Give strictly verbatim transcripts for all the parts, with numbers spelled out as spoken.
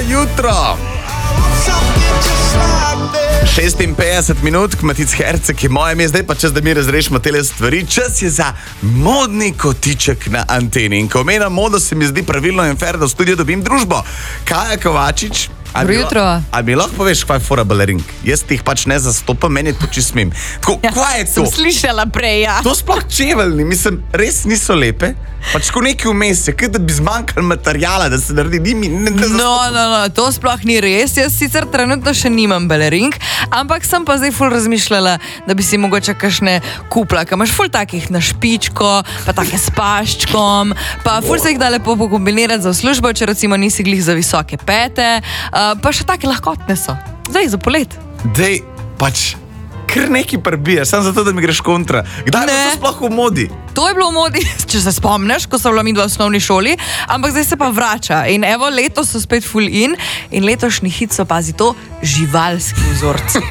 jutro! šestinpetdeset minut, Kmatic Herceg je moje ime, zdaj pa čas, da mi razrešimo tele stvari. Čas je za modni kotiček na anteni. In ko omenjam modo, se mi zdi pravilno in fair, da v studiu dobim družbo. Kaja Kovačič. Dobro jutro. A mi lahko poveš, kaj je fora balerink? Jaz tih pač ne zastopam, meni je to čisto smim. Tako, Ja, kaj je to? sem slišala prej, ja. To sploh čeveljni, mislim, res niso lepe. Pač ko neki vmes je, kot da bi zmanjkalo materijala, da se naredi njimi. Ne, ne No, no, no, to sploh ni res. Jaz sicer trenutno še nimam balerink, ampak sem pa zdaj ful razmišljala, da bi si mogoče kakšne kupla, ki imaš ful takih na špičko, pa take s paščkom, pa ful se jih da lepo pokombinirati za v službo, če recimo nisi glih za visoke pete, uh, pa še take lahkotne so. Zdaj, za polet. Dej, pač, kar neki prebijaš, samo zato, da mi greš kontra. Kdaj je Ne. bilo to sploh v modi? To je bilo v modi, če se spomniš, ko so bila midva v osnovni šoli, ampak zdaj se pa vrača. In evo, letos so spet full in in letošnji hit so, pazi to, živalski vzorci.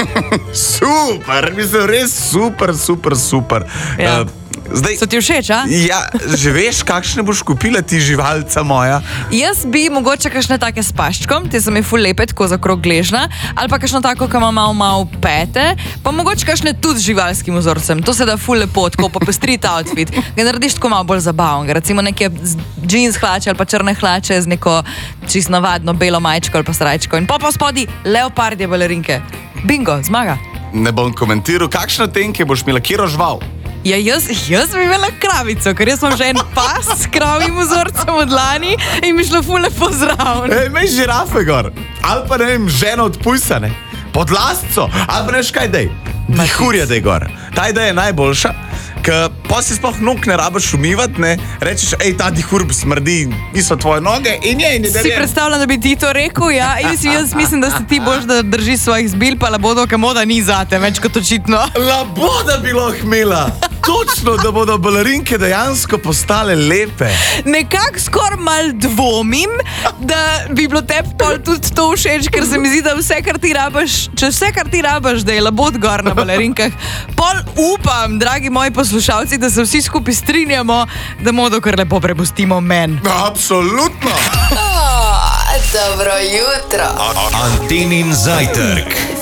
Super, mislim, res super, super, super. Ja. Uh, zdaj, So ti všeč, a? ja, že veš, kakšne boš kupila ti živalca moja? Jaz bi mogoče kakšne take s paščkom, te so mi ful lepe, tako za krog gležna, ali pa kakšno tako, ki ima malo, malo pete, pa mogoče kakšne tudi z živalskim vzorcem. To se da ful lepo, tako popestriti outfit. Ga narediš tako malo bolj zabavnega, recimo neke jeans hlače ali pa črne hlače z neko čisto navadno belo majčko ali pa srajčko in pa pa spodi leopardje balerinke. Bingo, zmaga. Ne bom komentiral, kakšne tenke boš imela, kjero žival? Ja, jaz, jaz bi imela kravico, ker jaz imam že en pas s kravjim vzorcem od lani in mi šlo ful lepo zraven. Ej, imej žirafe gor, ali pa ne vem, ženo od pujsa, ne? Podlasco, ali pa neš kaj dej. Dihurja dej gor. Ta ideja je najboljša, ker pa si sploh nog ne rabiš umivati, ne? Rečeš, ej, ta dihur smrdi, niso tvoje noge in je, in je Si predstavljam, da bi ti to rekel, ja? In mislim, jaz mislim, da se ti boš, da držiš svojih zbil, pa labodo, ker moda ni zate, več kot očitno. Laboda bi lahko imela. Točno, da bodo balerinke dejansko postale lepe. Nekako skoraj mal dvomim, da bi bilo tebi pol tudi to všeč, ker se mi zdi, da vse, kar ti rabaš, če vse, kar ti rabaš, da je labod gor na balerinkah, pol upam, dragi moji poslušalci, da se vsi skupaj strinjamo, da modo kar lepo prepustimo meni. Absolutno. Dobro jutro. Antenin zajtrk.